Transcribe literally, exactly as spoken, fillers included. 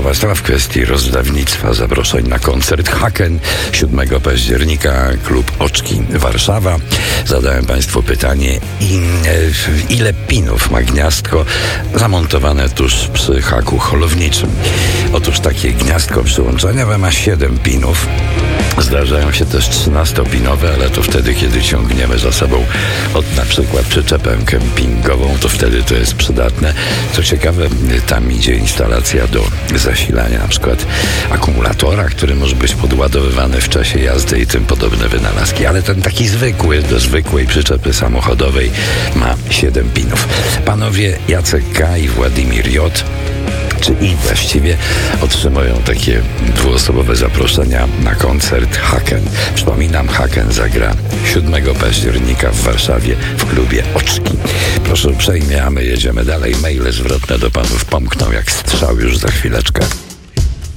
słowactwa w kwestii rozdawnictwa zaproszeń na koncert Haken siódmego października, klub Oczki Warszawa. Zadałem Państwu pytanie, ile pinów ma gniazdko zamontowane tuż przy haku holowniczym. Otóż takie gniazdko przyłączenia ma siedem pinów. Zdarzają się też trzynastopinowe, ale to wtedy, kiedy ciągniemy za sobą od na przykład przyczepę kempingową, to wtedy to jest przydatne. Co ciekawe, tam idzie instalacja do zasilania na przykład akumulatora, który może być podładowywany w czasie jazdy i tym podobne wynalazki. Ale ten taki zwykły, do zwykłej przyczepy samochodowej ma siedem pinów. Panowie Jacek K. i Władimir J., czy i właściwie otrzymują takie dwuosobowe zaproszenia na koncert Haken. Przypominam, Haken zagra siódmego października w Warszawie w klubie Oczki. Proszę uprzejmie, a my jedziemy dalej. Maile zwrotne do panów pomkną jak strzał już za chwileczkę.